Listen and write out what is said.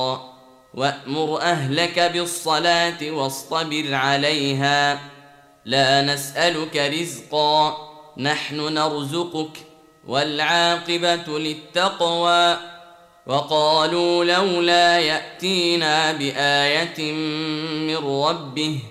وأمر أهلك بالصلاة واصطبر عليها لا نسألك رزقا نحن نرزقك والعاقبة للتقوى وقالوا لولا يأتينا بآية من ربه